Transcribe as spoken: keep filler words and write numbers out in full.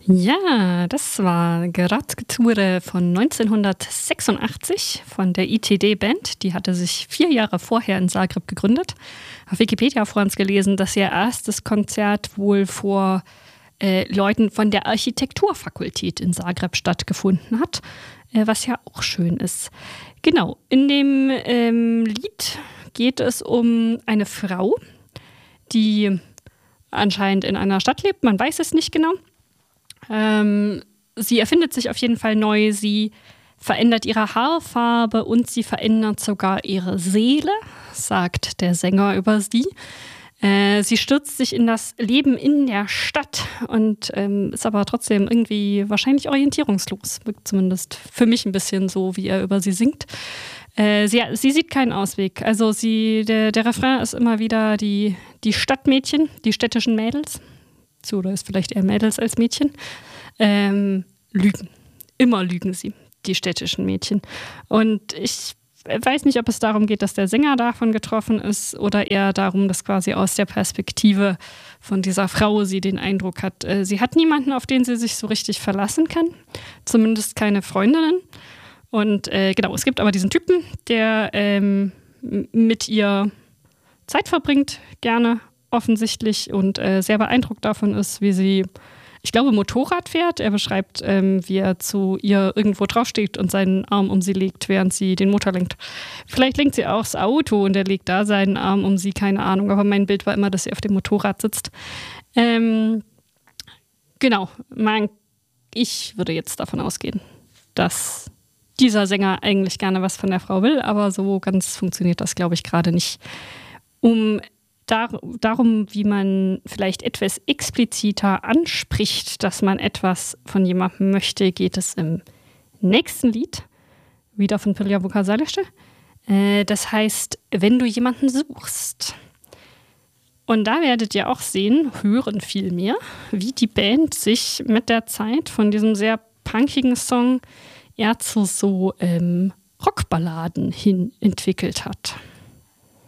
Ja, das war Gradskture von neunzehnhundertsechsundachtzig von der I T D-Band. Die hatte sich vier Jahre vorher in Zagreb gegründet. Auf Wikipedia vor uns gelesen, dass ihr erstes Konzert wohl vor äh, Leuten von der Architekturfakultät in Zagreb stattgefunden hat, äh, was ja auch schön ist. Genau, in dem ähm, Lied geht es um eine Frau, die anscheinend in einer Stadt lebt, man weiß es nicht genau. Ähm, sie erfindet sich auf jeden Fall neu, sie verändert ihre Haarfarbe und sie verändert sogar ihre Seele, sagt der Sänger über sie. Äh, sie stürzt sich in das Leben in der Stadt und ähm, ist aber trotzdem irgendwie wahrscheinlich orientierungslos. Wirkt zumindest für mich ein bisschen so, wie er über sie singt. Äh, sie, sie sieht keinen Ausweg. Also sie, der, der Refrain ist immer wieder die, die Stadtmädchen, die städtischen Mädels. So, oder ist vielleicht eher Mädels als Mädchen. Ähm, lügen. Immer lügen sie, die städtischen Mädchen. Und ich weiß nicht, ob es darum geht, dass der Sänger davon getroffen ist oder eher darum, dass quasi aus der Perspektive von dieser Frau sie den Eindruck hat, äh, sie hat niemanden, auf den sie sich so richtig verlassen kann. Zumindest keine Freundinnen. Und äh, genau, es gibt aber diesen Typen, der ähm, mit ihr Zeit verbringt, gerne offensichtlich und äh, sehr beeindruckt davon ist, wie sie, ich glaube, Motorrad fährt. Er beschreibt, ähm, wie er zu ihr irgendwo draufsteht und seinen Arm um sie legt, während sie den Motor lenkt. Vielleicht lenkt sie auch das Auto und er legt da seinen Arm um sie, keine Ahnung. Aber mein Bild war immer, dass sie auf dem Motorrad sitzt. Ähm, genau, man, ich würde jetzt davon ausgehen, dass dieser Sänger eigentlich gerne was von der Frau will, aber so ganz funktioniert das, glaube ich, gerade nicht. Um Dar- darum, wie man vielleicht etwas expliziter anspricht, dass man etwas von jemandem möchte, geht es im nächsten Lied, wieder von Pirja Vukasalice. Äh, das heißt, wenn du jemanden suchst. Und da werdet ihr auch sehen, hören vielmehr, wie die Band sich mit der Zeit von diesem sehr punkigen Song eher zu so ähm, Rockballaden hin entwickelt hat.